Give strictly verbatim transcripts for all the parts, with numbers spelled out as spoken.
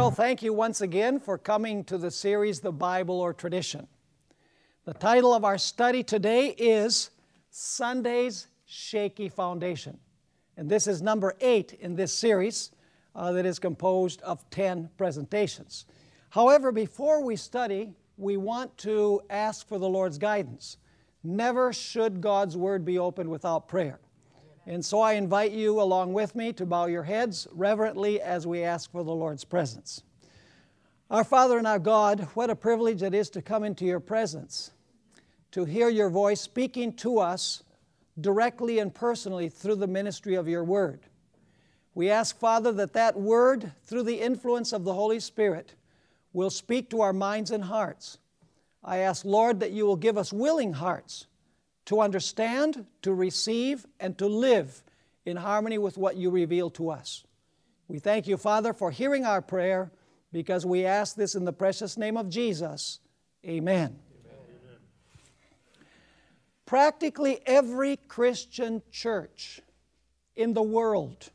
Well, thank you once again for coming to the series, The Bible or Tradition. The title of our study today is Sunday's Shaky Foundation. And this is number eight in this series uh, that is composed of ten presentations. However, before we study, we want to ask for the Lord's guidance. Never should God's Word be opened without prayer. And so I invite you along with me to bow your heads reverently as we ask for the Lord's presence. Our Father and our God, what a privilege it is to come into your presence, to hear your voice speaking to us directly and personally through the ministry of your Word. We ask, Father, that that Word, through the influence of the Holy Spirit, will speak to our minds and hearts. I ask, Lord, that you will give us willing hearts to understand, to receive, and to live in harmony with what you reveal to us. We thank you, Father, for hearing our prayer, because we ask this in the precious name of Jesus. Amen. Amen. Practically every Christian church in the world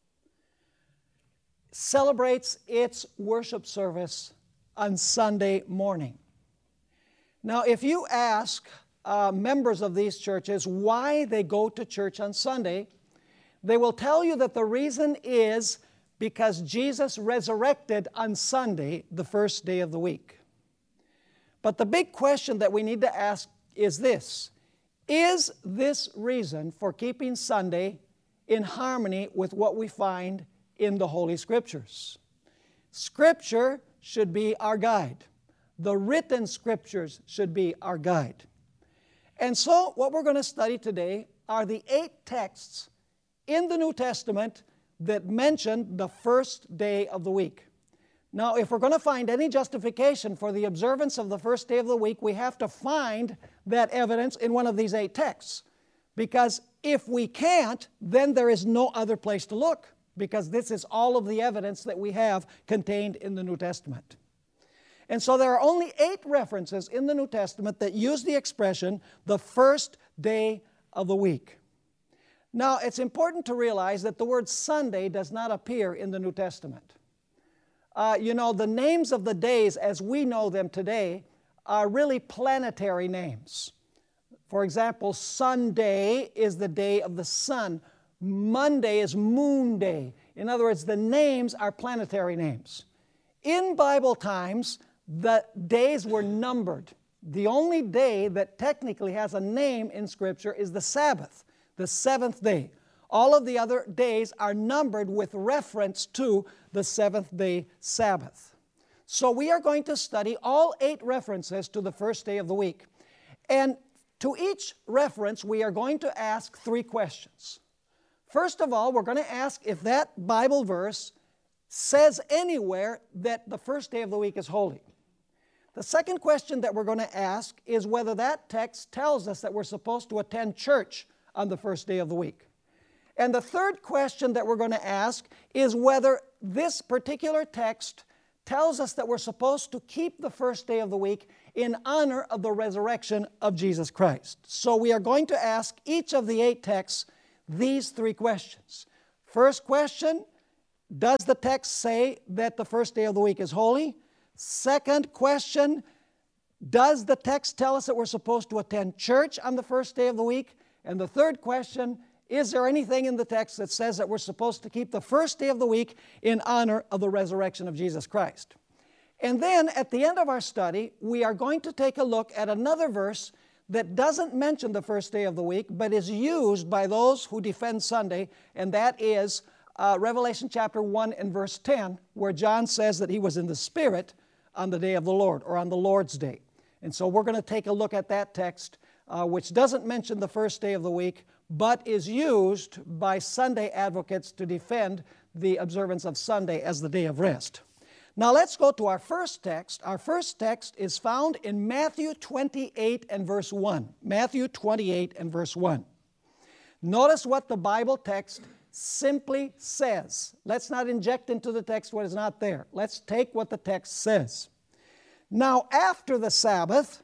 celebrates its worship service on Sunday morning. Now, if you ask Uh, members of these churches why they go to church on Sunday, they will tell you that the reason is because Jesus resurrected on Sunday, the first day of the week. But the big question that we need to ask is this: is this reason for keeping Sunday in harmony with what we find in the Holy Scriptures? Scripture should be our guide. The written Scriptures should be our guide. And so what we're going to study today are the eight texts in the New Testament that mention the first day of the week. Now, if we're going to find any justification for the observance of the first day of the week, we have to find that evidence in one of these eight texts. Because if we can't, then there is no other place to look, because this is all of the evidence that we have contained in the New Testament. And so there are only eight references in the New Testament that use the expression, the first day of the week. Now, it's important to realize that the word Sunday does not appear in the New Testament. Uh, you know, the names of the days as we know them today are really planetary names. For example, Sunday is the day of the sun. Monday is moon day. In other words, the names are planetary names. In Bible times, the days were numbered. The only day that technically has a name in Scripture is the Sabbath, the seventh day. All of the other days are numbered with reference to the seventh day Sabbath. So we are going to study all eight references to the first day of the week. And to each reference, we are going to ask three questions. First of all, we're going to ask if that Bible verse says anywhere that the first day of the week is holy. The second question that we're going to ask is whether that text tells us that we're supposed to attend church on the first day of the week. And the third question that we're going to ask is whether this particular text tells us that we're supposed to keep the first day of the week in honor of the resurrection of Jesus Christ. So we are going to ask each of the eight texts these three questions. First question: does the text say that the first day of the week is holy? Second question: does the text tell us that we're supposed to attend church on the first day of the week? And the third question: is there anything in the text that says that we're supposed to keep the first day of the week in honor of the resurrection of Jesus Christ? And then at the end of our study, we are going to take a look at another verse that doesn't mention the first day of the week, but is used by those who defend Sunday, and that is Uh, Revelation chapter one and verse ten, where John says that he was in the Spirit on the day of the Lord, or on the Lord's day. And so we're going to take a look at that text, uh, which doesn't mention the first day of the week, but is used by Sunday advocates to defend the observance of Sunday as the day of rest. Now let's go to our first text. Our first text is found in Matthew twenty-eight and verse one. Matthew twenty-eight and verse one. Notice what the Bible text simply says. Let's not inject into the text what is not there. Let's take what the text says. Now, after the Sabbath,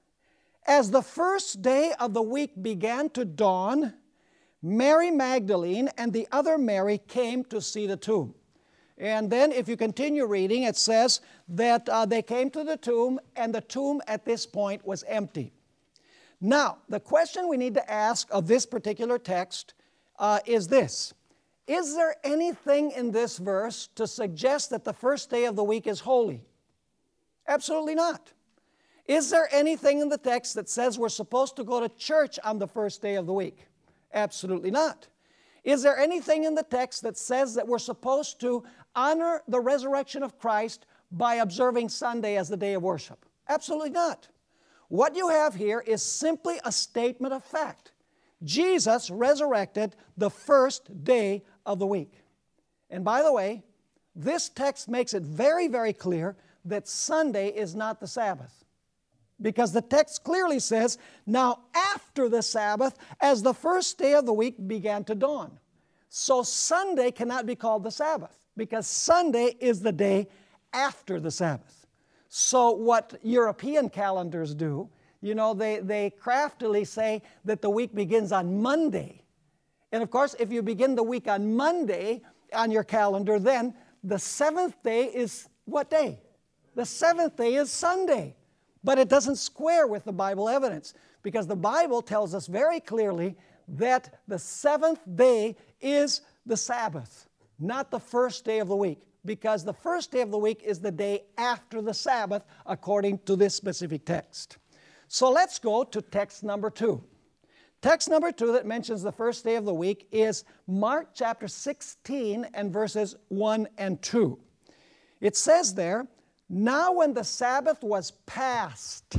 as the first day of the week began to dawn, Mary Magdalene and the other Mary came to see the tomb. And then if you continue reading, it says that uh, they came to the tomb, and the tomb at this point was empty. Now, the question we need to ask of this particular text uh, is this. Is there anything in this verse to suggest that the first day of the week is holy? Absolutely not. Is there anything in the text that says we're supposed to go to church on the first day of the week? Absolutely not. Is there anything in the text that says that we're supposed to honor the resurrection of Christ by observing Sunday as the day of worship? Absolutely not. What you have here is simply a statement of fact. Jesus resurrected the first day of the week. And by the way, this text makes it very, very clear that Sunday is not the Sabbath. Because the text clearly says, now after the Sabbath, as the first day of the week began to dawn. So Sunday cannot be called the Sabbath, because Sunday is the day after the Sabbath. So what European calendars do, you know, they, they craftily say that the week begins on Monday. And of course, if you begin the week on Monday on your calendar, then the seventh day is what day? The seventh day is Sunday. But it doesn't square with the Bible evidence, because the Bible tells us very clearly that the seventh day is the Sabbath, not the first day of the week, because the first day of the week is the day after the Sabbath, according to this specific text. So let's go to text number two. Text number two that mentions the first day of the week is Mark chapter sixteen and verses one and two. It says there, now when the Sabbath was past,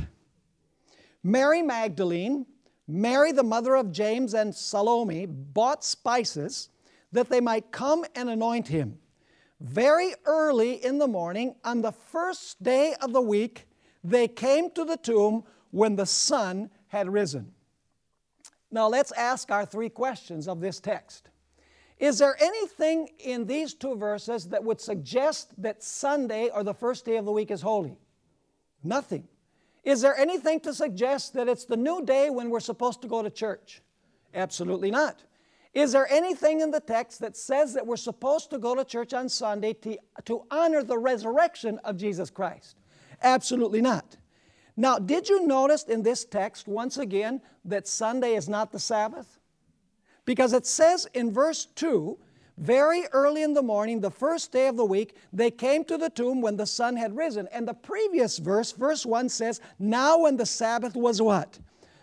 Mary Magdalene, Mary the mother of James, and Salome bought spices that they might come and anoint him. Very early in the morning, on the first day of the week, they came to the tomb when the sun had risen. Now let's ask our three questions of this text. Is there anything in these two verses that would suggest that Sunday or the first day of the week is holy? Nothing. Is there anything to suggest that it's the new day when we're supposed to go to church? Absolutely not. Is there anything in the text that says that we're supposed to go to church on Sunday to, to honor the resurrection of Jesus Christ? Absolutely not. Now, did you notice in this text, once again, that Sunday is not the Sabbath? Because it says in verse two, very early in the morning, the first day of the week, they came to the tomb when the sun had risen. And the previous verse, verse one says, now when the Sabbath was what?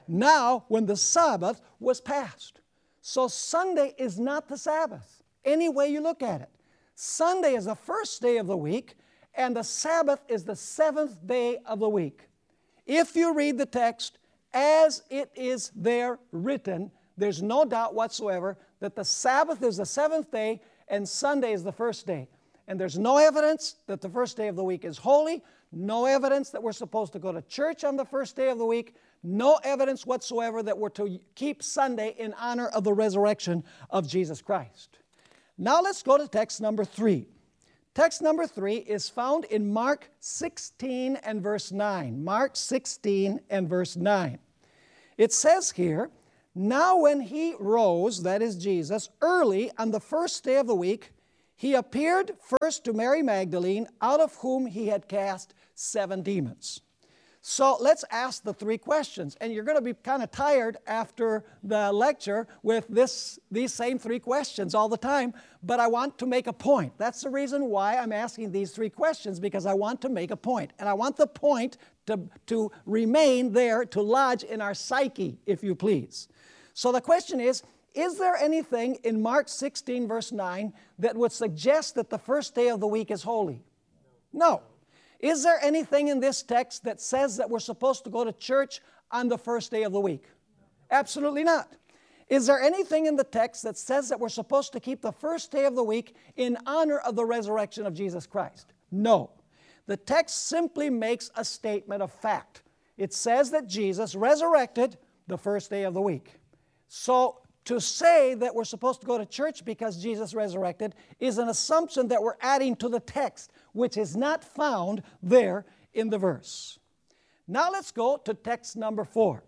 Now when the Sabbath was past. So Sunday is not the Sabbath, any way you look at it. Sunday is the first day of the week, and the Sabbath is the seventh day of the week. If you read the text as it is there written, there's no doubt whatsoever that the Sabbath is the seventh day and Sunday is the first day. And there's no evidence that the first day of the week is holy, no evidence that we're supposed to go to church on the first day of the week, no evidence whatsoever that we're to keep Sunday in honor of the resurrection of Jesus Christ. Now let's go to text number three. Text number three is found in Mark sixteen and verse nine. Mark sixteen and verse nine. It says here, now when he rose, that is Jesus, early on the first day of the week, he appeared first to Mary Magdalene, out of whom he had cast seven demons. So let's ask the three questions. And you're going to be kind of tired after the lecture with this, these same three questions all the time, but I want to make a point. That's the reason why I'm asking these three questions, because I want to make a point. And I want the point to, to remain there, to lodge in our psyche, if you please. So the question is, is there anything in Mark sixteen verse nine that would suggest that the first day of the week is holy? No. Is there anything in this text that says that we're supposed to go to church on the first day of the week? Absolutely not. Is there anything in the text that says that we're supposed to keep the first day of the week in honor of the resurrection of Jesus Christ? No. The text simply makes a statement of fact. It says that Jesus resurrected the first day of the week. So to say that we're supposed to go to church because Jesus resurrected is an assumption that we're adding to the text, which is not found there in the verse. Now let's go to text number four.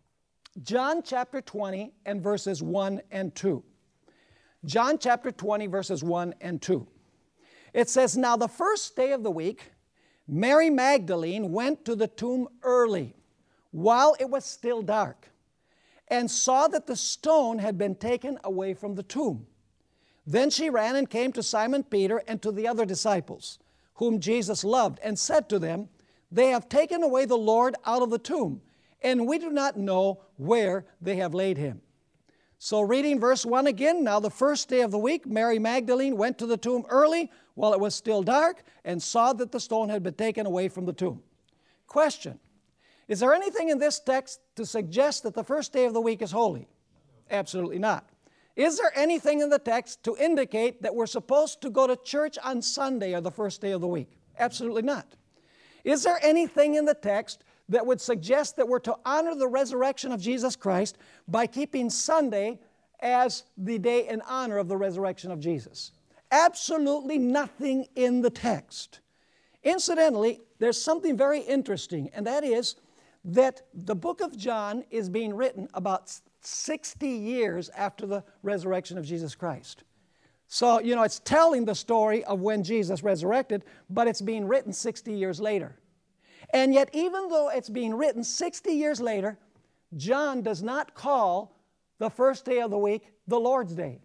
John chapter twenty and verses one and two. John chapter twenty verses one and two. It says, now the first day of the week, Mary Magdalene went to the tomb early, while it was still dark, and saw that the stone had been taken away from the tomb. Then she ran and came to Simon Peter and to the other disciples, whom Jesus loved, and said to them, they have taken away the Lord out of the tomb, and we do not know where they have laid him. So reading verse one again, now the first day of the week, Mary Magdalene went to the tomb early while it was still dark and saw that the stone had been taken away from the tomb. Question, is there anything in this text to suggest that the first day of the week is holy? Absolutely not. Is there anything in the text to indicate that we're supposed to go to church on Sunday or the first day of the week? Absolutely not. Is there anything in the text that would suggest that we're to honor the resurrection of Jesus Christ by keeping Sunday as the day in honor of the resurrection of Jesus? Absolutely nothing in the text. Incidentally, there's something very interesting, and that is that the book of John is being written about sixty years after the resurrection of Jesus Christ. So, you know, it's telling the story of when Jesus resurrected, but it's being written sixty years later. And yet, even though it's being written sixty years later, John does not call the first day of the week the Lord's Day.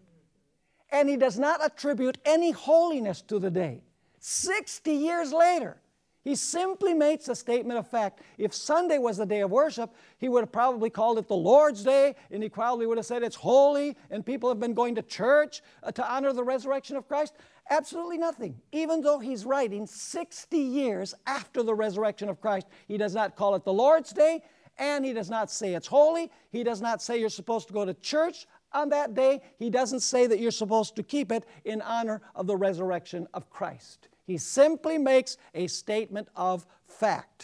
And he does not attribute any holiness to the day. sixty years later, he simply makes a statement of fact. If Sunday was the day of worship, he would have probably called it the Lord's Day, and he probably would have said it's holy, and people have been going to church uh, to honor the resurrection of Christ. Absolutely nothing. Even though he's writing sixty years after the resurrection of Christ, he does not call it the Lord's Day, and he does not say it's holy. He does not say you're supposed to go to church on that day. He doesn't say that you're supposed to keep it in honor of the resurrection of Christ. He simply makes a statement of fact.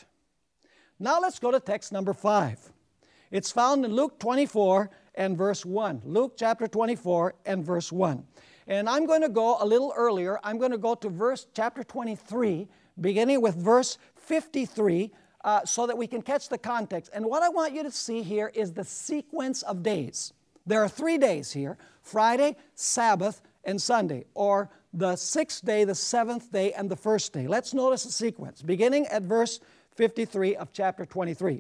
Now let's go to text number five. It's found in Luke twenty-four and verse one. Luke chapter twenty-four and verse one. And I'm going to go a little earlier. I'm going to go to verse chapter twenty-three, beginning with verse fifty-three, uh, so that we can catch the context. And what I want you to see here is the sequence of days. There are three days here: Friday, Sabbath, and Sunday, or the sixth day, the seventh day, and the first day. Let's notice the sequence, beginning at verse fifty-three of chapter twenty-three.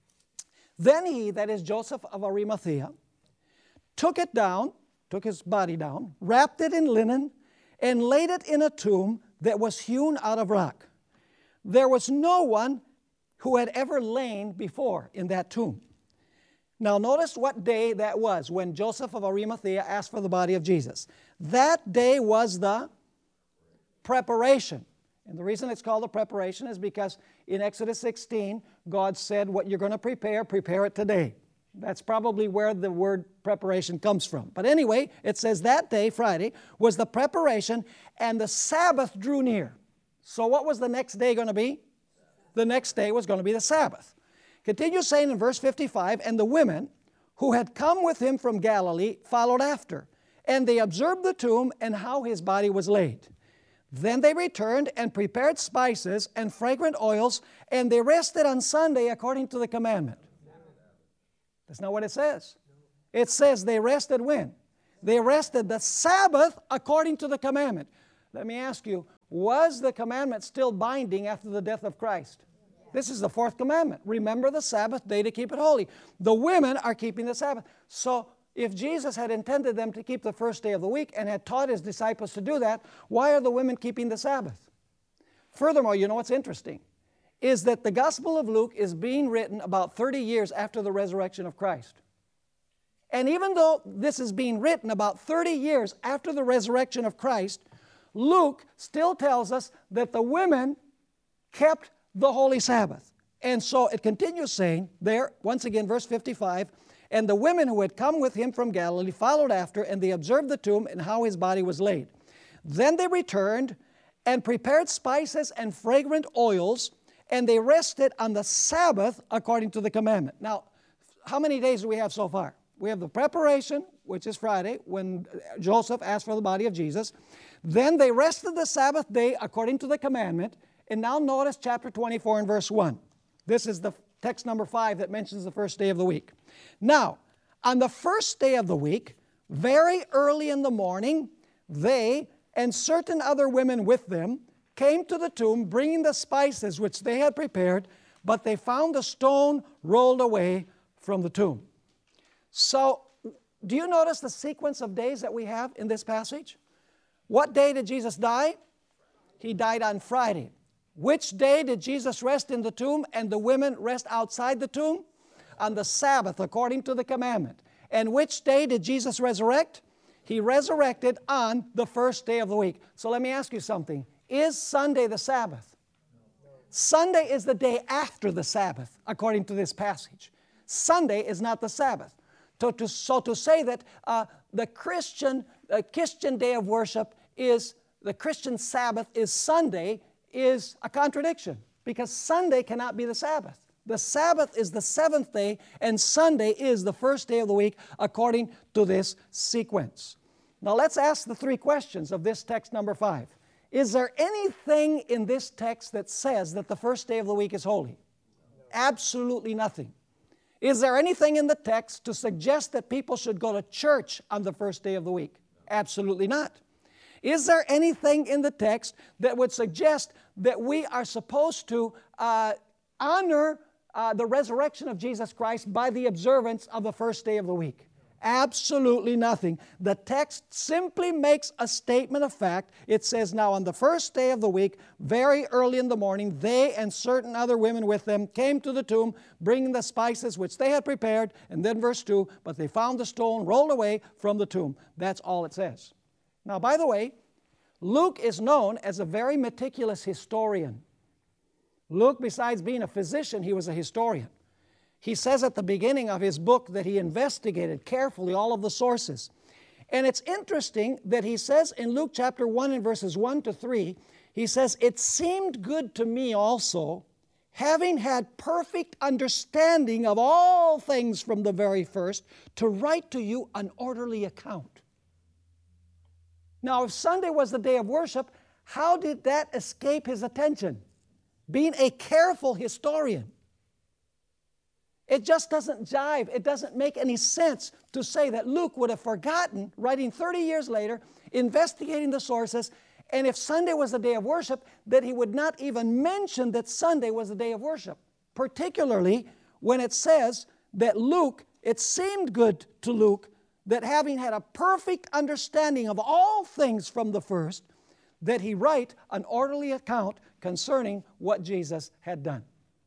Then he, that is Joseph of Arimathea, took it down, took his body down, wrapped it in linen, and laid it in a tomb that was hewn out of rock. There was no one who had ever lain before in that tomb. Now notice what day that was when Joseph of Arimathea asked for the body of Jesus. That day was the preparation. And the reason it's called the preparation is because in Exodus sixteen, God said, what you're going to prepare, prepare it today. That's probably where the word preparation comes from. But anyway, it says that day, Friday, was the preparation, and the Sabbath drew near. So what was the next day going to be? The next day was going to be the Sabbath. Continue saying in verse fifty-five, and the women who had come with him from Galilee followed after, and they observed the tomb and how his body was laid. Then they returned and prepared spices and fragrant oils, and they rested on Sunday according to the commandment. That's not what it says. It says they rested when? They rested the Sabbath according to the commandment. Let me ask you, was the commandment still binding after the death of Christ? This is the fourth commandment. Remember the Sabbath day to keep it holy. The women are keeping the Sabbath. So if Jesus had intended them to keep the first day of the week and had taught his disciples to do that, why are the women keeping the Sabbath? Furthermore, you know what's interesting? Is that the Gospel of Luke is being written about thirty years after the resurrection of Christ. And even though this is being written about thirty years after the resurrection of Christ, Luke still tells us that the women kept the Holy Sabbath. And so it continues saying there, once again, verse fifty-five, and the women who had come with him from Galilee followed after, and they observed the tomb and how his body was laid. Then they returned and prepared spices and fragrant oils, and they rested on the Sabbath according to the commandment. Now, how many days do we have so far? We have the preparation, which is Friday, when Joseph asked for the body of Jesus. Then they rested the Sabbath day according to the commandment. And now notice chapter twenty-four and verse one. This is the text number five that mentions the first day of the week. Now, on the first day of the week, very early in the morning, they, and certain other women with them came to the tomb, bringing the spices which they had prepared, but they found the stone rolled away from the tomb. So, do you notice the sequence of days that we have in this passage? What day did Jesus die? He died on Friday. Which day did Jesus rest in the tomb and the women rest outside the tomb? On the Sabbath, according to the commandment. And which day did Jesus resurrect? He resurrected on the first day of the week. So let me ask you something. Is Sunday the Sabbath? Sunday is the day after the Sabbath, according to this passage. Sunday is not the Sabbath. So to, so to say that uh, the Christian, uh, Christian day of worship is, the Christian Sabbath is Sunday, is a contradiction, because Sunday cannot be the Sabbath. The Sabbath is the seventh day, and Sunday is the first day of the week, according to this sequence. Now let's ask the three questions of this text number five. Is there anything in this text that says that the first day of the week is holy? Absolutely nothing. Is there anything in the text to suggest that people should go to church on the first day of the week? Absolutely not. Is there anything in the text that would suggest that we are supposed to uh, honor uh, the resurrection of Jesus Christ by the observance of the first day of the week? Absolutely nothing. The text simply makes a statement of fact. It says, now on the first day of the week, very early in the morning, they and certain other women with them came to the tomb, bringing the spices which they had prepared. And then verse two, but they found the stone rolled away from the tomb. That's all it says. Now, by the way, Luke is known as a very meticulous historian. Luke, besides being a physician, he was a historian. He says at the beginning of his book that he investigated carefully all of the sources. And it's interesting that he says in Luke chapter one and verses one to three, he says, it seemed good to me also, having had perfect understanding of all things from the very first, to write to you an orderly account. Now, if Sunday was the day of worship, how did that escape his attention? Being a careful historian. It just doesn't jive. It doesn't make any sense to say that Luke would have forgotten, writing thirty years later, investigating the sources, and if Sunday was the day of worship, that he would not even mention that Sunday was the day of worship. Particularly when it says that Luke, it seemed good to Luke, that having had a perfect understanding of all things from the first, that he write an orderly account concerning what Jesus had done.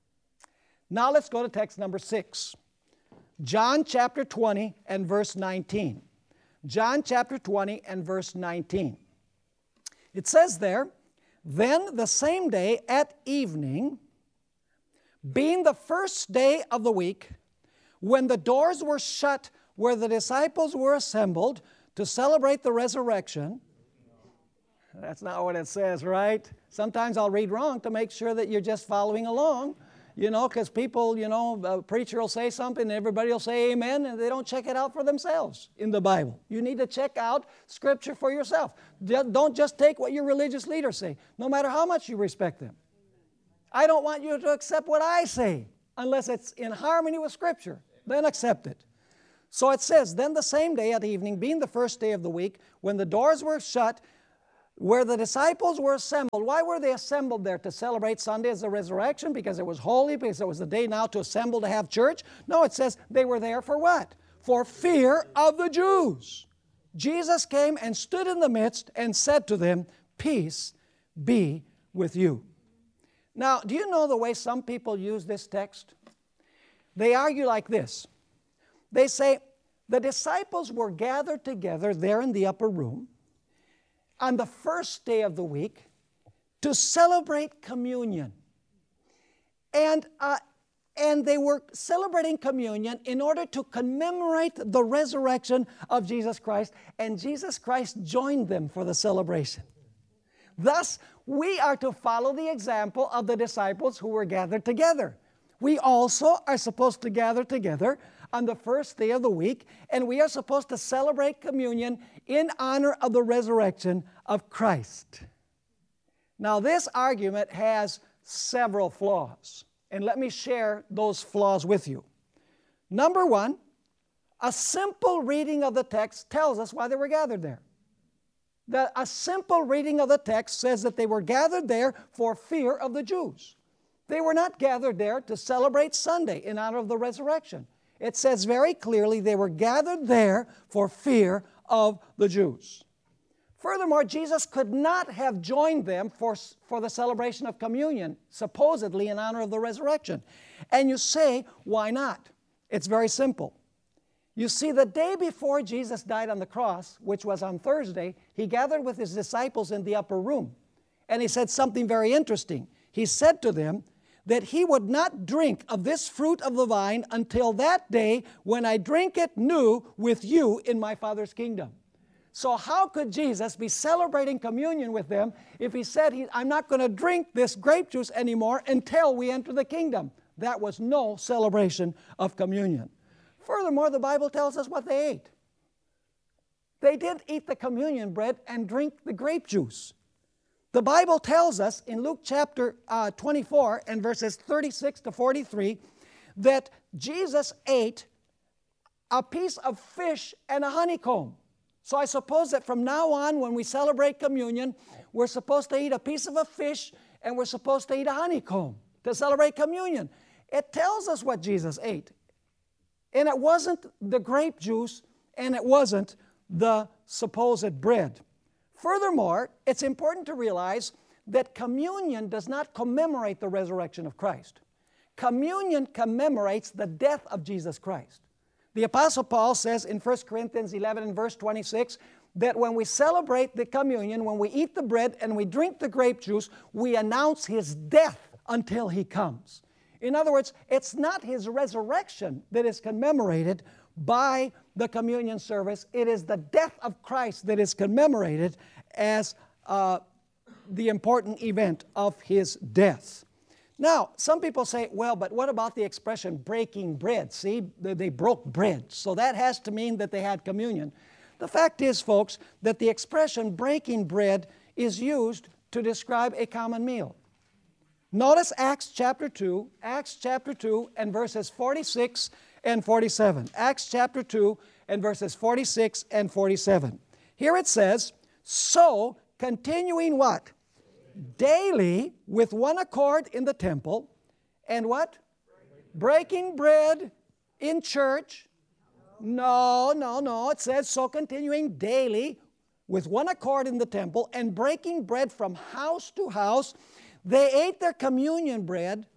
Now let's go to text number six. John chapter twenty and verse nineteen. John chapter twenty and verse nineteen. It says there, then the same day at evening, being the first day of the week, when the doors were shut where the disciples were assembled to celebrate the resurrection. That's not what it says, right? Sometimes I'll read wrong to make sure that you're just following along. You know, because people, you know, a preacher will say something and everybody will say amen, and they don't check it out for themselves in the Bible. You need to check out Scripture for yourself. Don't just take what your religious leaders say, no matter how much you respect them. I don't want you to accept what I say unless it's in harmony with Scripture. Then accept it. So it says, then the same day at evening, being the first day of the week, when the doors were shut, where the disciples were assembled. Why were they assembled there? To celebrate Sunday as the resurrection? Because it was holy? Because it was the day now to assemble to have church? No, it says they were there for what? For fear of the Jews. Jesus came and stood in the midst and said to them, peace be with you. Now, do you know the way some people use this text? They argue like this. They say, the disciples were gathered together there in the upper room on the first day of the week to celebrate communion. And, uh, and they were celebrating communion in order to commemorate the resurrection of Jesus Christ, and Jesus Christ joined them for the celebration. Thus, we are to follow the example of the disciples who were gathered together. We also are supposed to gather together on the first day of the week, and we are supposed to celebrate communion in honor of the resurrection of Christ. Now, this argument has several flaws, and let me share those flaws with you. Number one, a simple reading of the text tells us why they were gathered there. that a simple reading of the text says that they were gathered there for fear of the Jews. They were not gathered there to celebrate Sunday in honor of the resurrection. It says very clearly they were gathered there for fear of the Jews. Furthermore, Jesus could not have joined them for, for the celebration of communion, supposedly in honor of the resurrection. And you say, why not? It's very simple. You see, the day before Jesus died on the cross, which was on Thursday, he gathered with his disciples in the upper room. And he said something very interesting. He said to them that he would not drink of this fruit of the vine until that day when I drink it new with you in my Father's kingdom. So how could Jesus be celebrating communion with them if he said, he, I'm not going to drink this grape juice anymore until we enter the kingdom? That was no celebration of communion. Furthermore, the Bible tells us what they ate. They did eat the communion bread and drink the grape juice. The Bible tells us in Luke chapter uh, twenty-four and verses thirty-six to forty-three that Jesus ate a piece of fish and a honeycomb. So I suppose that from now on, when we celebrate communion, we're supposed to eat a piece of a fish and we're supposed to eat a honeycomb to celebrate communion. It tells us what Jesus ate. And it wasn't the grape juice and it wasn't the supposed bread. Furthermore, it's important to realize that communion does not commemorate the resurrection of Christ. Communion commemorates the death of Jesus Christ. The Apostle Paul says in First Corinthians eleven and verse twenty-six that when we celebrate the communion, when we eat the bread and we drink the grape juice, we announce his death until he comes. In other words, it's not his resurrection that is commemorated by the communion service. It is the death of Christ that is commemorated as uh, the important event of his death. Now, some people say, well, but what about the expression breaking bread? See, they broke bread, so that has to mean that they had communion. The fact is, folks, that the expression breaking bread is used to describe a common meal. Notice Acts chapter two, Acts chapter two and verses forty-six and forty-seven. Acts chapter two and verses forty-six and forty-seven. Here it says, so continuing what? Daily with one accord in the temple, and what? Breaking bread in church. No, no, no. It says, so continuing daily with one accord in the temple and breaking bread from house to house. They ate their communion bread.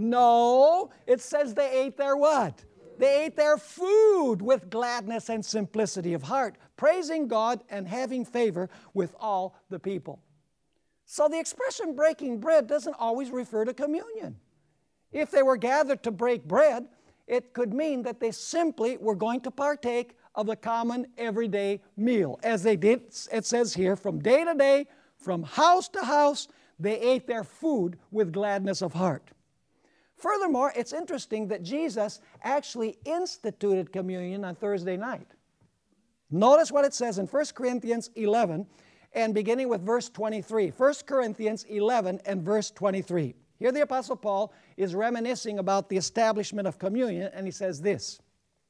No, it says they ate their what? They ate their food with gladness and simplicity of heart, praising God and having favor with all the people. So the expression breaking bread doesn't always refer to communion. If they were gathered to break bread, it could mean that they simply were going to partake of the common everyday meal. As they did, it says here, from day to day, from house to house, they ate their food with gladness of heart. Furthermore, it's interesting that Jesus actually instituted communion on Thursday night. Notice what it says in First Corinthians eleven, and beginning with verse twenty-three. First Corinthians eleven and verse twenty-three. Here the Apostle Paul is reminiscing about the establishment of communion, and he says this,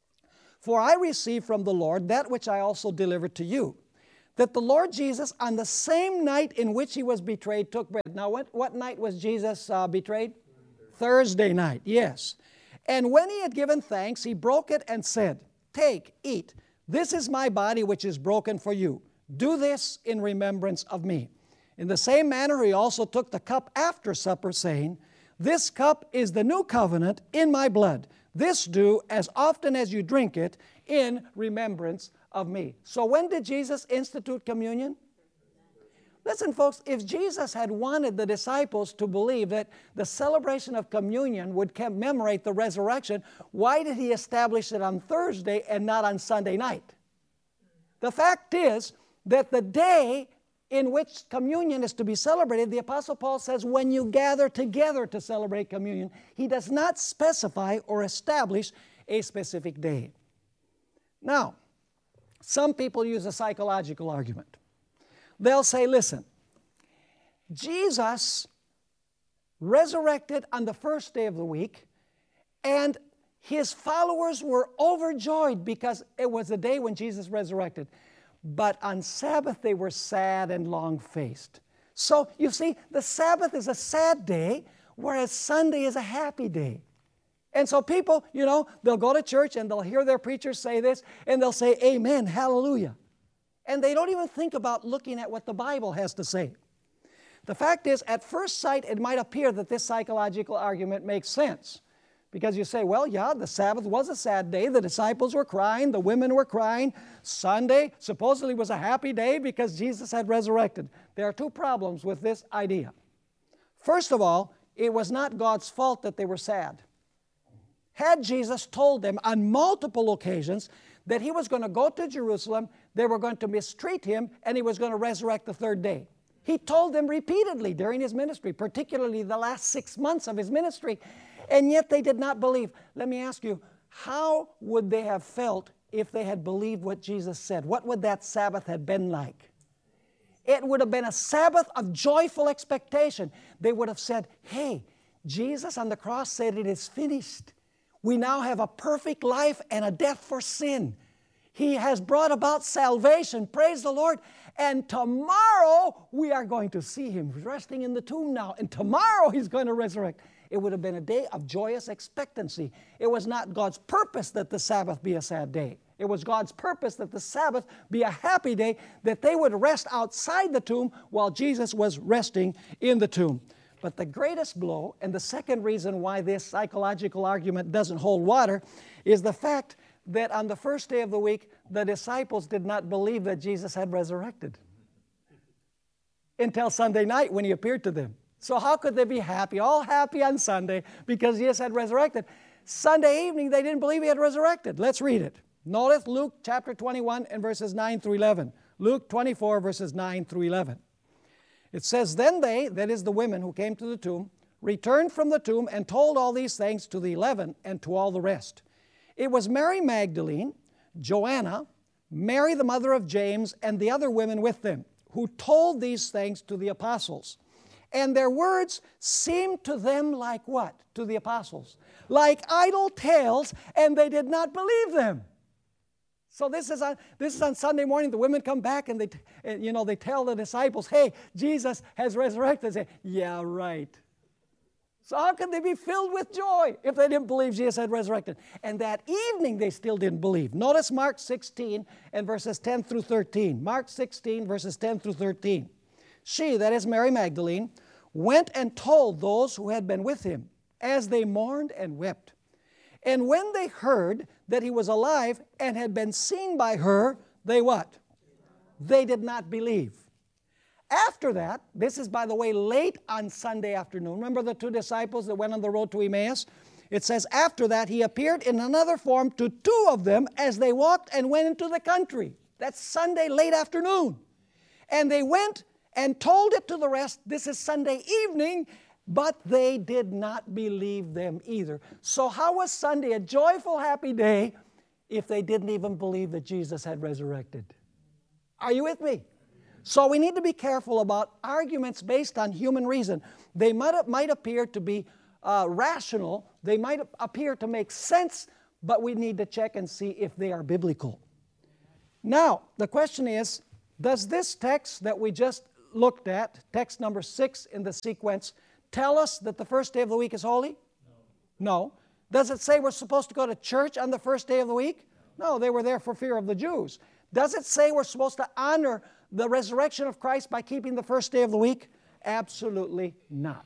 for I received from the Lord that which I also delivered to you, that the Lord Jesus, on the same night in which he was betrayed, took bread. Now, what, what night was Jesus uh, betrayed? Thursday night, yes. And when he had given thanks, he broke it and said, take, eat. This is my body which is broken for you. Do this in remembrance of me. In the same manner, he also took the cup after supper, saying, this cup is the new covenant in my blood. This do as often as you drink it in remembrance of me. So when did Jesus institute communion? Listen, folks, if Jesus had wanted the disciples to believe that the celebration of communion would commemorate the resurrection, why did he establish it on Thursday and not on Sunday night? The fact is that the day in which communion is to be celebrated, the Apostle Paul says, when you gather together to celebrate communion, he does not specify or establish a specific day. Now, some people use a psychological argument. They'll say, listen, Jesus resurrected on the first day of the week, and his followers were overjoyed because it was the day when Jesus resurrected. but on Sabbath they were sad and long-faced. So you see, the Sabbath is a sad day, whereas Sunday is a happy day. And so people, you know, they'll go to church and they'll hear their preacher say this, and they'll say, amen, hallelujah. And they don't even think about looking at what the Bible has to say. The fact is, at first sight, it might appear that this psychological argument makes sense. Because you say, well, yeah, the Sabbath was a sad day. The disciples were crying. The women were crying. Sunday supposedly was a happy day because Jesus had resurrected. There are two problems with this idea. First of all, it was not God's fault that they were sad. Had Jesus told them on multiple occasions that He was going to go to Jerusalem, they were going to mistreat Him, and He was going to resurrect the third day. He told them repeatedly during His ministry, particularly the last six months of His ministry, and yet they did not believe. Let me ask you, how would they have felt if they had believed what Jesus said? What would that Sabbath have been like? It would have been a Sabbath of joyful expectation. They would have said, hey, Jesus on the cross said it is finished. We now have a perfect life and a death for sin. He has brought about salvation. Praise the Lord. And tomorrow we are going to see Him resting in the tomb now. And tomorrow He's going to resurrect. It would have been a day of joyous expectancy. It was not God's purpose that the Sabbath be a sad day. It was God's purpose that the Sabbath be a happy day, that they would rest outside the tomb while Jesus was resting in the tomb. But the greatest blow, and the second reason why this psychological argument doesn't hold water, is the fact that on the first day of the week, the disciples did not believe that Jesus had resurrected until Sunday night when He appeared to them. So how could they be happy, all happy on Sunday because Jesus had resurrected? Sunday evening, they didn't believe He had resurrected. Let's read it. Notice Luke chapter twenty-one and verses nine through eleven. Luke twenty-four verses nine through eleven. It says, then they, that is the women who came to the tomb, returned from the tomb and told all these things to the eleven and to all the rest. It was Mary Magdalene, Joanna, Mary the mother of James, and the other women with them, who told these things to the apostles. And their words seemed to them like what? To the apostles. Like idle tales, and they did not believe them. So this is on, this is on Sunday morning. The women come back and they, and, you know, they tell the disciples, hey, Jesus has resurrected. They say, yeah, right. So how could they be filled with joy if they didn't believe Jesus had resurrected? And that evening they still didn't believe. Notice Mark sixteen and verses ten through thirteen. Mark sixteen verses ten through thirteen. She, that is Mary Magdalene, went and told those who had been with Him, as they mourned and wept. And when they heard that He was alive and had been seen by her, they what? They did not believe. After that, this is, by the way, late on Sunday afternoon. Remember the two disciples that went on the road to Emmaus? It says, after that, He appeared in another form to two of them as they walked and went into the country. That's Sunday late afternoon. And they went and told it to the rest. This is Sunday evening, but they did not believe them either. So how was Sunday a joyful, happy day if they didn't even believe that Jesus had resurrected? Are you with me? So we need to be careful about arguments based on human reason. They might, might appear to be uh, rational. They might appear to make sense, but we need to check and see if they are biblical. Now, the question is, does this text that we just looked at, text number six in the sequence, tell us that the first day of the week is holy? No. No. Does it say we're supposed to go to church on the first day of the week? No, they were there for fear of the Jews. Does it say we're supposed to honor the resurrection of Christ by keeping the first day of the week? Absolutely not.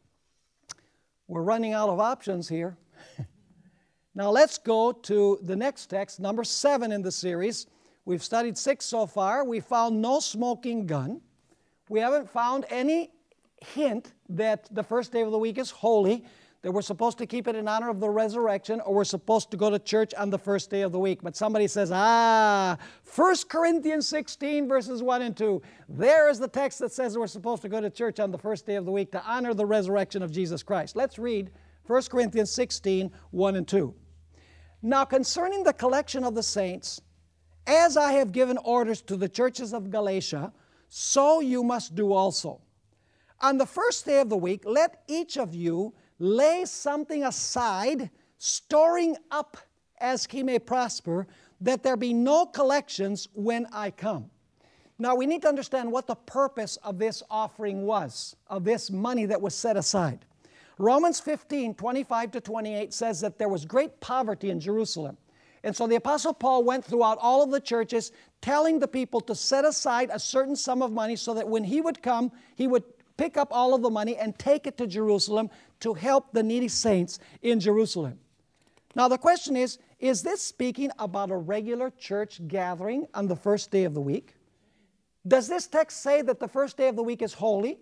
We're running out of options here. Now let's go to the next text, number seven in the series. We've studied six so far. We found no smoking gun. We haven't found any hint that the first day of the week is holy, that we're supposed to keep it in honor of the resurrection, or we're supposed to go to church on the first day of the week. But somebody says, ah, First Corinthians sixteen, verses one and two. There is the text that says we're supposed to go to church on the first day of the week to honor the resurrection of Jesus Christ. Let's read First Corinthians sixteen, one and two. Now concerning the collection of the saints, as I have given orders to the churches of Galatia, so you must do also. On the first day of the week, let each of you lay something aside, storing up as he may prosper, that there be no collections when I come. Now we need to understand what the purpose of this offering was, of this money that was set aside. Romans fifteen, twenty-five to twenty-eight says that there was great poverty in Jerusalem. And so the Apostle Paul went throughout all of the churches telling the people to set aside a certain sum of money so that when he would come, he would pick up all of the money and take it to Jerusalem to help the needy saints in Jerusalem. Now the question is, is this speaking about a regular church gathering on the first day of the week? Does this text say that the first day of the week is holy?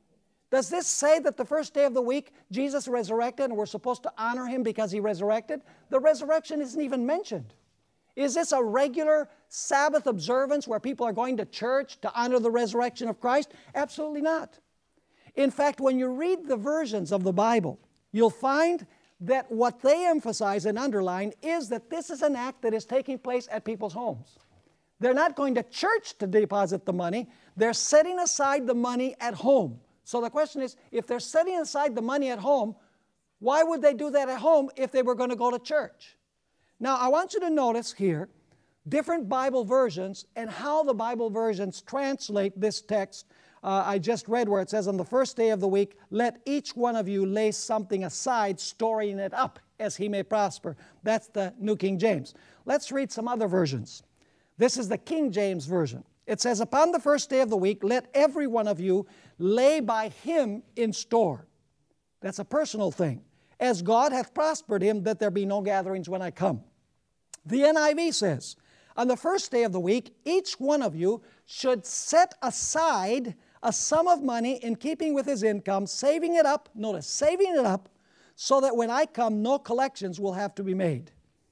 Does this say that the first day of the week Jesus resurrected and we're supposed to honor Him because He resurrected? The resurrection isn't even mentioned. Is this a regular Sabbath observance where people are going to church to honor the resurrection of Christ? Absolutely not. In fact, when you read the versions of the Bible, you'll find that what they emphasize and underline is that this is an act that is taking place at people's homes. They're not going to church to deposit the money. They're setting aside the money at home. So the question is, if they're setting aside the money at home, why would they do that at home if they were going to go to church? Now, I want you to notice here different Bible versions and how the Bible versions translate this text. Uh, I just read where it says, on the first day of the week, let each one of you lay something aside, storing it up as he may prosper. That's the New King James. Let's read some other versions. This is the King James Version. It says, upon the first day of the week, let every one of you lay by him in store. That's a personal thing. As God hath prospered him, that there be no gatherings when I come. The N I V says, on the first day of the week, each one of you should set aside a sum of money in keeping with his income, saving it up, notice, saving it up, so that when I come, no collections will have to be made.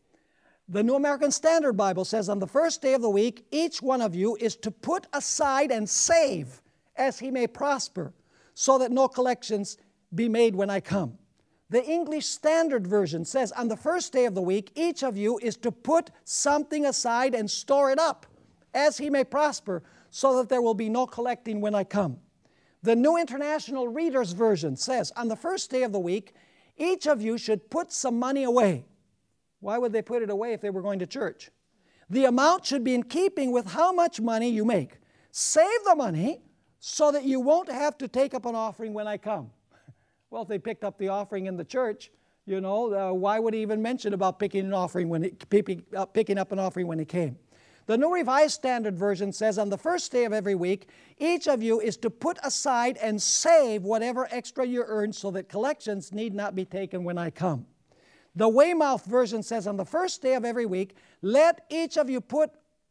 The New American Standard Bible says, on the first day of the week, each one of you is to put aside and save as he may prosper, so that no collections be made when I come. The English Standard Version says, on the first day of the week, each of you is to put something aside and store it up as he may prosper, so that there will be no collecting when I come. The New International Reader's Version says, on the first day of the week, each of you should put some money away. Why would they put it away if they were going to church? The amount should be in keeping with how much money you make. Save the money so that you won't have to take up an offering when I come. Well, if they picked up the offering in the church, you know, uh, why would he even mention about picking an offering when he, picking, uh, picking up an offering when he came? The New Revised Standard Version says, on the first day of every week, each of you is to put aside and save whatever extra you earn so that collections need not be taken when I come. The Weymouth Version says, on the first day of every week, let each of you put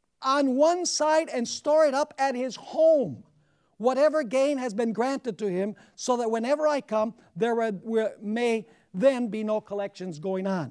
on one side and store it up at his home, whatever gain has been granted to him, so that whenever I come, there may then be no collections going on.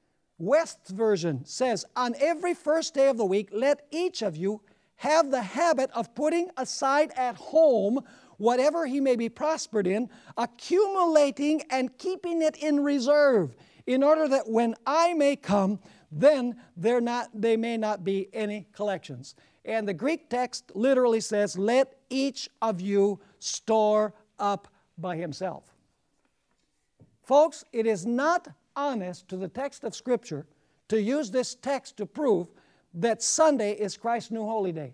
West's Version says, on every first day of the week, let each of you have the habit of putting aside at home whatever he may be prospered in, accumulating and keeping it in reserve, in order that when I may come, then there not there may not be any collections. And the Greek text literally says, let each of you store up by himself. Folks, it is not honest to the text of Scripture to use this text to prove that Sunday is Christ's new holy day.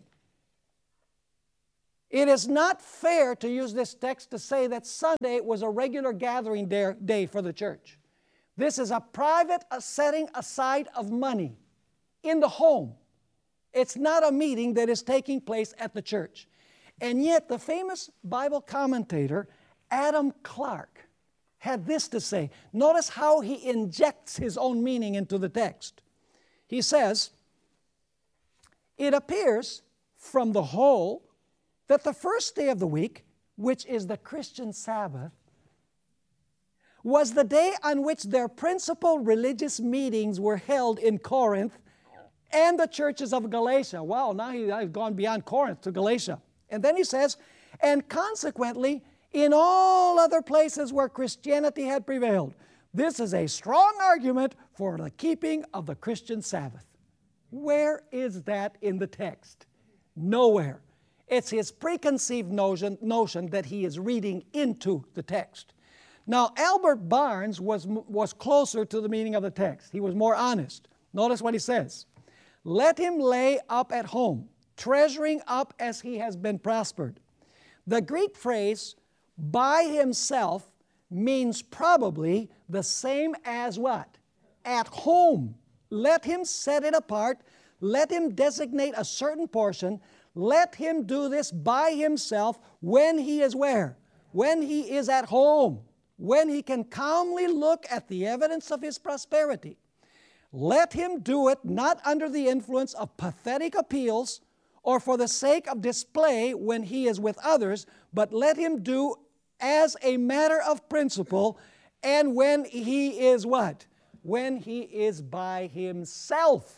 It is not fair to use this text to say that Sunday was a regular gathering day for the church. This is a private setting aside of money in the home. It's not a meeting that is taking place at the church. And yet the famous Bible commentator Adam Clarke had this to say. Notice how he injects his own meaning into the text. He says, it appears from the whole that the first day of the week, which is the Christian Sabbath, was the day on which their principal religious meetings were held in Corinth and the churches of Galatia. Wow, now he's gone beyond Corinth to Galatia. And then he says, and consequently, in all other places where Christianity had prevailed. This is a strong argument for the keeping of the Christian Sabbath. Where is that in the text? Nowhere. It's his preconceived notion, notion that he is reading into the text. Now, Albert Barnes was, was closer to the meaning of the text. He was more honest. Notice what he says. let him lay up at home, treasuring up as he has been prospered. The Greek phrase, by himself, means probably the same as what? At home. Let him set it apart. Let him designate a certain portion. Let him do this by himself when he is where? When he is at home. When he can calmly look at the evidence of his prosperity. Let him do it not under the influence of pathetic appeals or for the sake of display when he is with others, but let him do as a matter of principle and when he is what? When he is by himself.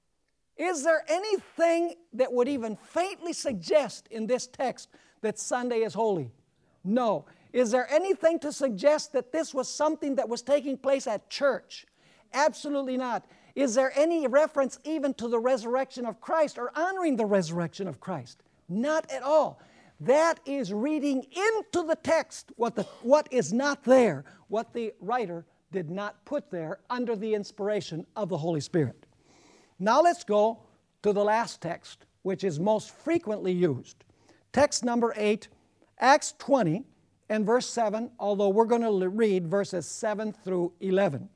Is there anything that would even faintly suggest in this text that Sunday is holy? No. Is there anything to suggest that this was something that was taking place at church? Absolutely not. Is there any reference even to the resurrection of Christ or honoring the resurrection of Christ? Not at all. That is reading into the text what, the, what is not there, what the writer did not put there under the inspiration of the Holy Spirit. Now let's go to the last text, which is most frequently used. Text number eight, Acts twenty and verse seven, although we're going to read verses seven through eleven.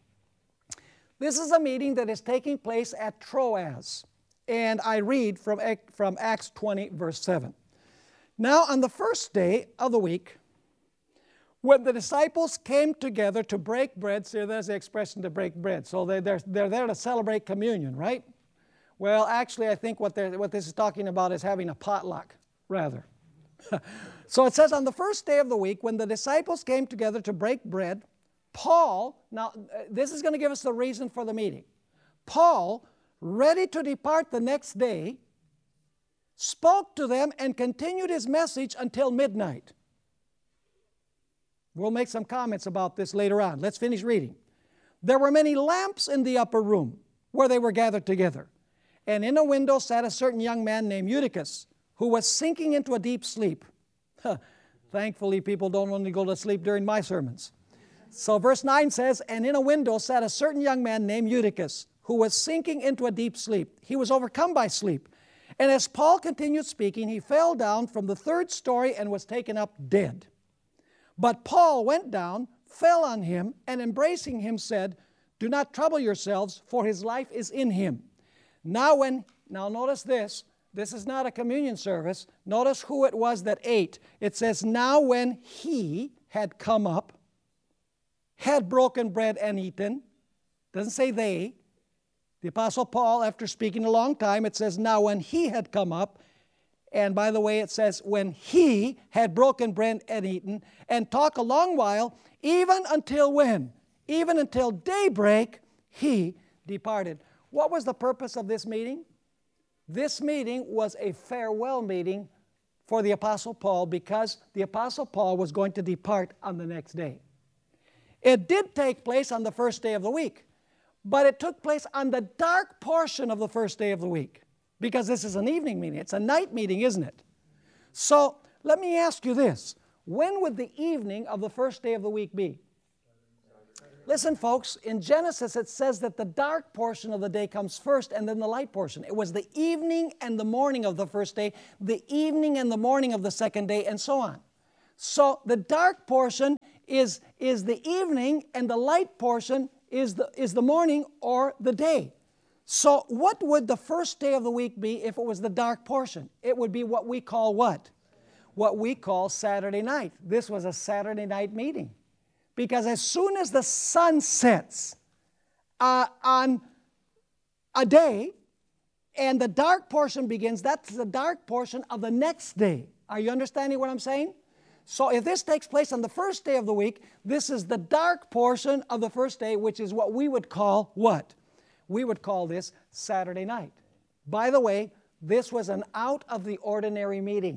This is a meeting that is taking place at Troas, and I read from, from Acts twenty, verse seven. Now on the first day of the week, when the disciples came together to break bread, see, there's the expression to break bread, so they, they're, they're there to celebrate communion, right? Well, actually, I think what, what this is talking about is having a potluck, rather. So it says, on the first day of the week, when the disciples came together to break bread, Paul, now this is going to give us the reason for the meeting. Paul, ready to depart the next day, spoke to them and continued his message until midnight. We'll make some comments about this later on. Let's finish reading. There were many lamps in the upper room where they were gathered together. And in a window sat a certain young man named Eutychus, who was sinking into a deep sleep. Thankfully, people don't only go to sleep during my sermons. So verse nine says, and in a window sat a certain young man named Eutychus, who was sinking into a deep sleep. He was overcome by sleep. And as Paul continued speaking, he fell down from the third story and was taken up dead. But Paul went down, fell on him, and embracing him said, do not trouble yourselves, for his life is in him. Now when, now notice this, this is not a communion service. Notice who it was that ate. It says, now when he had come up, had broken bread and eaten, doesn't say they. The Apostle Paul, after speaking a long time, it says, now when he had come up, and by the way, it says, when he had broken bread and eaten, and talked a long while, even until when? Even until daybreak, he departed. What was the purpose of this meeting? This meeting was a farewell meeting for the Apostle Paul because the Apostle Paul was going to depart on the next day. It did take place on the first day of the week, but it took place on the dark portion of the first day of the week. Because this is an evening meeting. It's a night meeting, isn't it? So let me ask you this. When would the evening of the first day of the week be? Listen, folks, in Genesis it says that the dark portion of the day comes first and then the light portion. It was the evening and the morning of the first day, the evening and the morning of the second day, and so on. So the dark portion is, is the evening and the light portion is the, is the morning or the day. So what would the first day of the week be if it was the dark portion? It would be what we call what? What we call Saturday night. This was a Saturday night meeting. Because as soon as the sun sets uh, on a day and the dark portion begins, that's the dark portion of the next day. Are you understanding what I'm saying? So if this takes place on the first day of the week, this is the dark portion of the first day, which is what we would call what? We would call this Saturday night. By the way, this was an out-of-the-ordinary meeting.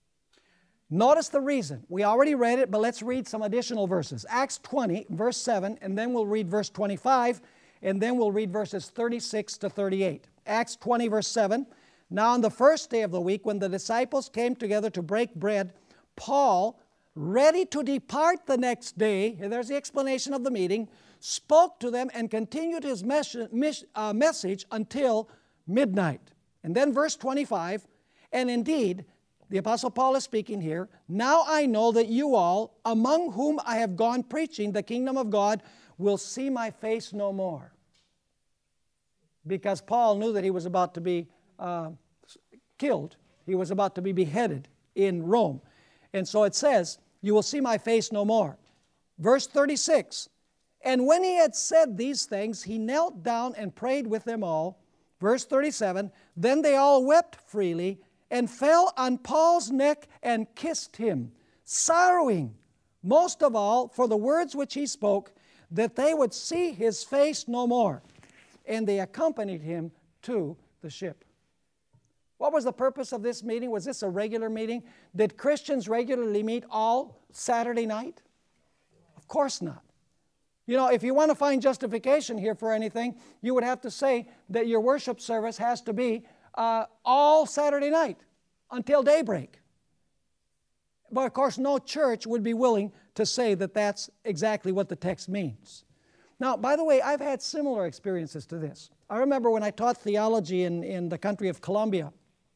Notice the reason. We already read it, but let's read some additional verses. Acts twenty, verse seven, and then we'll read verse twenty-five, and then we'll read verses thirty-six to thirty-eight. Acts twenty, verse seven. Now on the first day of the week, when the disciples came together to break bread, Paul, ready to depart the next day, here there's the explanation of the meeting, spoke to them and continued his mes- mes- uh, message until midnight. And then verse twenty-five, and indeed, the Apostle Paul is speaking here, now I know that you all, among whom I have gone preaching the kingdom of God, will see my face no more. Because Paul knew that he was about to be uh, killed. He was about to be beheaded in Rome. And so it says, you will see my face no more. Verse thirty-six, and when he had said these things, he knelt down and prayed with them all. Verse thirty-seven, then they all wept freely and fell on Paul's neck and kissed him, sorrowing most of all for the words which he spoke, that they would see his face no more. And they accompanied him to the ship. What was the purpose of this meeting? Was this a regular meeting? Did Christians regularly meet all Saturday night? Of course not. You know, if you want to find justification here for anything, you would have to say that your worship service has to be uh, all Saturday night until daybreak. But of course, no church would be willing to say that that's exactly what the text means. Now, by the way, I've had similar experiences to this. I remember when I taught theology in, in the country of Colombia,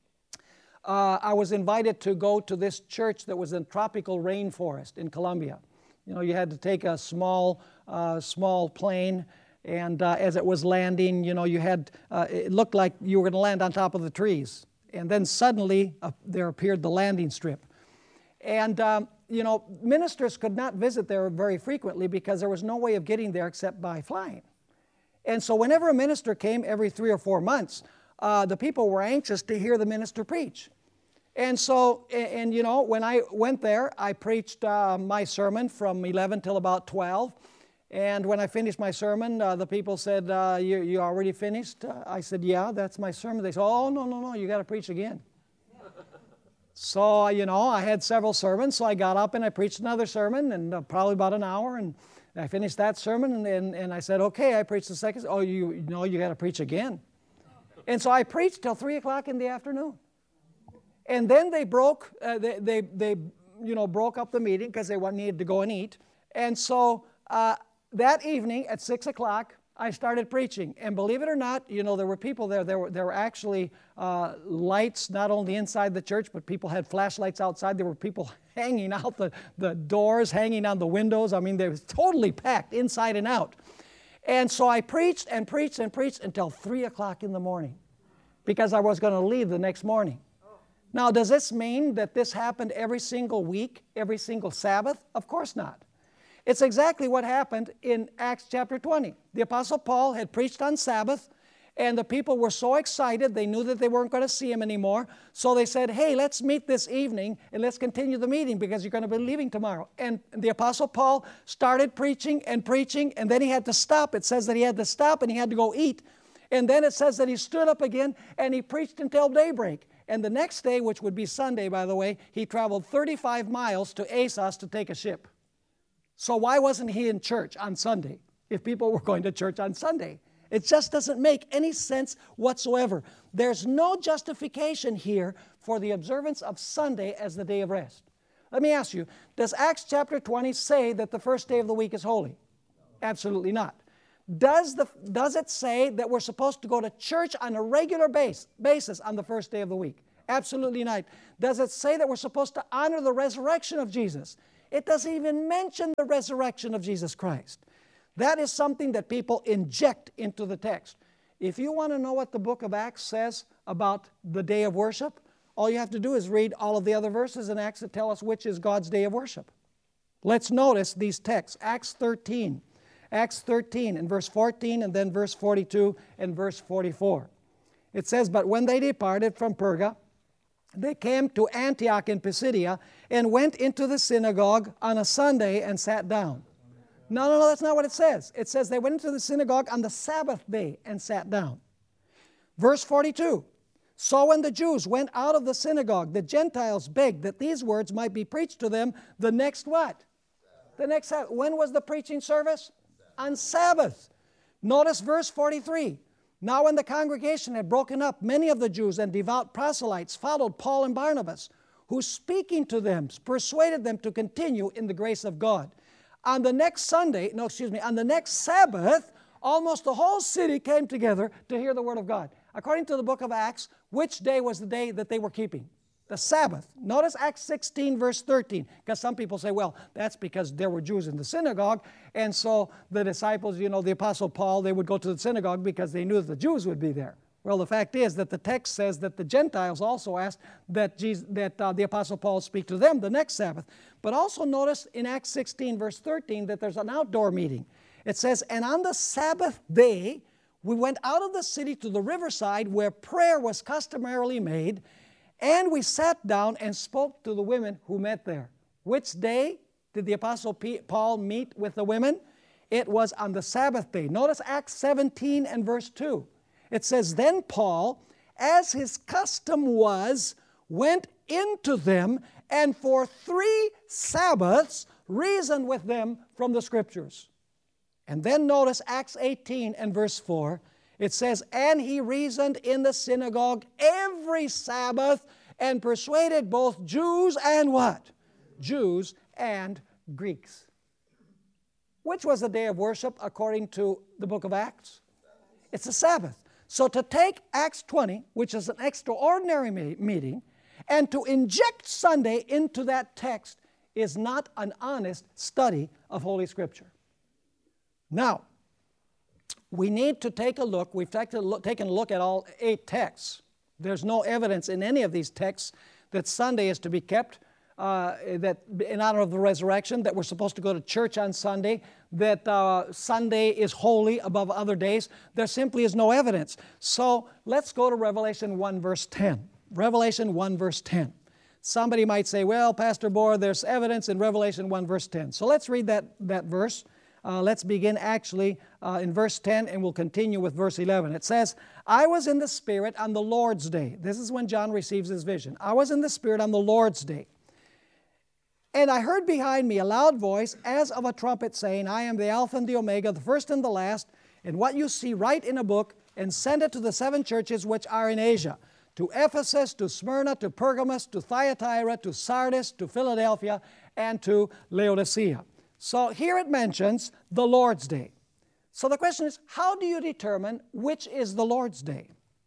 uh, I was invited to go to this church that was in tropical rainforest in Colombia. You know, you had to take a small, uh, small plane, and uh, as it was landing, you know, you had, uh, it looked like you were going to land on top of the trees. And then suddenly, uh, there appeared the landing strip. And, um, you know, ministers could not visit there very frequently because there was no way of getting there except by flying. And so whenever a minister came every three or four months, uh, the people were anxious to hear the minister preach. And so, and, and you know, when I went there, I preached uh, my sermon from eleven till about twelve. And when I finished my sermon, uh, the people said, uh, you, you already finished? Uh, I said, yeah, that's my sermon. They said, oh, no, no, no, you got to preach again. So, you know, I had several sermons, so I got up and I preached another sermon, and uh, probably about an hour, and I finished that sermon, and, and, and I said, okay, I preached the second. Oh, you, you know, you got to preach again. And so I preached till three o'clock in the afternoon. And then they broke, uh, they, they, they, you know, broke up the meeting because they needed to go and eat. And so uh, that evening at six o'clock, I started preaching. And believe it or not, you know, there were people there. There were, there were actually uh, lights not only inside the church, but people had flashlights outside. There were people hanging out the, the doors, hanging on the windows. I mean, they was totally packed inside and out. And so I preached and preached and preached until three o'clock in the morning because I was going to leave the next morning. Now, does this mean that this happened every single week, every single Sabbath? Of course not. It's exactly what happened in Acts chapter twenty. The Apostle Paul had preached on Sabbath, and the people were so excited, they knew that they weren't going to see him anymore. So they said, hey, let's meet this evening, and let's continue the meeting because you're going to be leaving tomorrow. And the Apostle Paul started preaching and preaching, and then he had to stop. It says that he had to stop, and he had to go eat. And then it says that he stood up again, and he preached until daybreak. And the next day, which would be Sunday, by the way, he traveled thirty-five miles to Assos to take a ship. So why wasn't he in church on Sunday if people were going to church on Sunday? It just doesn't make any sense whatsoever. There's no justification here for the observance of Sunday as the day of rest. Let me ask you, does Acts chapter twenty say that the first day of the week is holy? Absolutely not. Does, the, does it say that we're supposed to go to church on a regular base, basis on the first day of the week? Absolutely not. Does it say that we're supposed to honor the resurrection of Jesus? It doesn't even mention the resurrection of Jesus Christ. That is something that people inject into the text. If you want to know what the book of Acts says about the day of worship, all you have to do is read all of the other verses in Acts that tell us which is God's day of worship. Let's notice these texts. Acts thirteen. Acts thirteen in verse fourteen, and then verse forty-two and verse forty-four. It says, but when they departed from Perga, they came to Antioch in Pisidia and went into the synagogue on a Sunday and sat down. No, no, no, that's not what it says. It says they went into the synagogue on the Sabbath day and sat down. Verse forty-two, so when the Jews went out of the synagogue, the Gentiles begged that these words might be preached to them the next what? The next Sabbath. When was the preaching service? On Sabbath. Notice verse forty-three. Now when the congregation had broken up, many of the Jews and devout proselytes followed Paul and Barnabas, who speaking to them persuaded them to continue in the grace of God. On the next Sunday, no, excuse me, on the next Sabbath, almost the whole city came together to hear the word of God. According to the book of Acts, which day was the day that they were keeping? The Sabbath. Notice Acts sixteen, verse thirteen, because some people say, well, that's because there were Jews in the synagogue, and so the disciples, you know, the Apostle Paul, they would go to the synagogue because they knew that the Jews would be there. Well, the fact is that the text says that the Gentiles also asked that, Jesus, that uh, the Apostle Paul speak to them the next Sabbath. But also notice in Acts sixteen, verse thirteen, that there's an outdoor meeting. It says, and on the Sabbath day, we went out of the city to the riverside where prayer was customarily made, and we sat down and spoke to the women who met there. Which day did the Apostle Paul meet with the women? It was on the Sabbath day. Notice Acts seventeen and verse two. It says, then Paul, as his custom was, went into them, and for three Sabbaths reasoned with them from the Scriptures. And then notice Acts eighteen and verse four. It says, and he reasoned in the synagogue every Sabbath and persuaded both Jews and what? Jews and Greeks. Which was the day of worship according to the book of Acts? It's the Sabbath. So to take Acts twenty, which is an extraordinary me- meeting, and to inject Sunday into that text is not an honest study of Holy Scripture. Now, we need to take a look. We've taken a look, taken a look at all eight texts. There's no evidence in any of these texts that Sunday is to be kept, uh, that in honor of the resurrection, that we're supposed to go to church on Sunday, that uh, Sunday is holy above other days. There simply is no evidence. So let's go to Revelation one, verse ten. Revelation one, verse ten. Somebody might say, well, Pastor Bohr, there's evidence in Revelation one, verse ten. So let's read that, that verse. Uh, let's begin actually uh, in verse ten, and we'll continue with verse eleven. It says, I was in the Spirit on the Lord's day. This is when John receives his vision. I was in the Spirit on the Lord's day. And I heard behind me a loud voice as of a trumpet saying, I am the Alpha and the Omega, the first and the last. And what you see, write in a book and send it to the seven churches which are in Asia, to Ephesus, to Smyrna, to Pergamos, to Thyatira, to Sardis, to Philadelphia, and to Laodicea. So here it mentions the Lord's Day. So the question is, how do you determine which is the Lord's Day?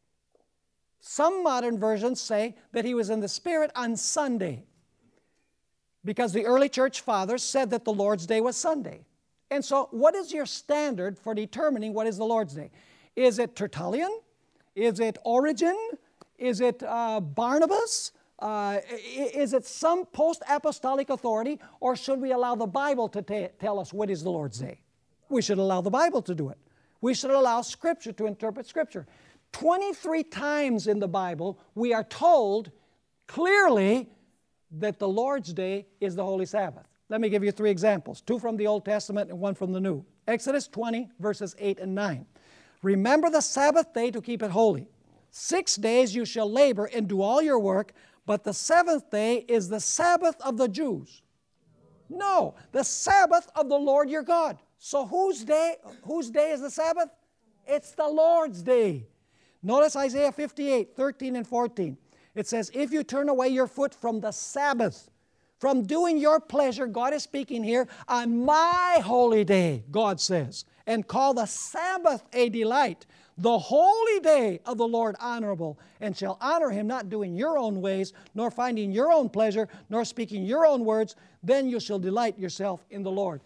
Some modern versions say that he was in the Spirit on Sunday, because the early church fathers said that the Lord's Day was Sunday. And so what is your standard for determining what is the Lord's Day? Is it Tertullian? Is it Origen? Is it uh, Barnabas? Uh, is it some post-apostolic authority, or should we allow the Bible to t- tell us what is the Lord's Day? We should allow the Bible to do it. We should allow Scripture to interpret Scripture. twenty-three times in the Bible we are told clearly that the Lord's Day is the Holy Sabbath. Let me give you three examples, two from the Old Testament and one from the New. Exodus twenty, verses eight and nine. Remember the Sabbath day to keep it holy. Six days you shall labor and do all your work, but the seventh day is the Sabbath of the Jews. No, the Sabbath of the Lord your God. So whose day, whose day is the Sabbath? It's the Lord's day. Notice Isaiah fifty-eight, thirteen and fourteen. It says, if you turn away your foot from the Sabbath, from doing your pleasure, God is speaking here, on my holy day, God says, and call the Sabbath a delight, the holy day of the Lord honorable, and shall honor him, not doing your own ways, nor finding your own pleasure, nor speaking your own words, then you shall delight yourself in the Lord.